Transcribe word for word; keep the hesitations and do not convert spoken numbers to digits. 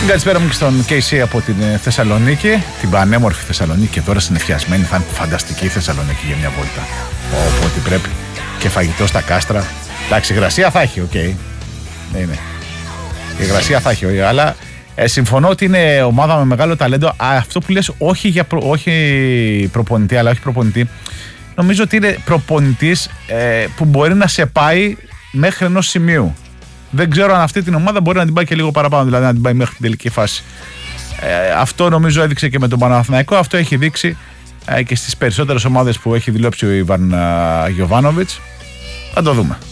καλησπέρα μου και στον κέι σι από την Θεσσαλονίκη, την πανέμορφη Θεσσαλονίκη, και τώρα συννεφιασμένη. Θα είναι φανταστική η Θεσσαλονίκη για μια βόλτα. Όποτε πρέπει. Και φαγητό στα κάστρα. Εντάξει, υγρασία θα έχει, οκ. Okay. Ναι, ναι. Η υγρασία θα έχει, αλλά ε, συμφωνώ ότι είναι ομάδα με μεγάλο ταλέντο. Αυτό που λες, όχι, για προ, όχι προπονητή, αλλά όχι προπονητή. Νομίζω ότι είναι προπονητής ε, που μπορεί να σε πάει μέχρι ενός σημείου. Δεν ξέρω αν αυτή την ομάδα μπορεί να την πάει και λίγο παραπάνω, δηλαδή να την πάει μέχρι την τελική φάση. Ε, αυτό νομίζω έδειξε και με τον Παναθηναϊκό. Αυτό έχει δείξει ε, και στις περισσότερες ομάδες που έχει δηλώσει ο Ιβαν Γιοβάνοβιτς. Θα το δούμε.